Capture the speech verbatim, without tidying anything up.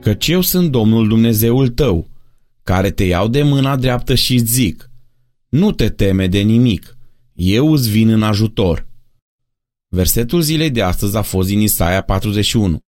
Căci eu sunt Domnul Dumnezeul tău, care te iau de mâna dreaptă și zic: nu te teme de nimic, eu îți vin în ajutor. Versetul zilei de astăzi a fost din Isaia patruzeci și unu.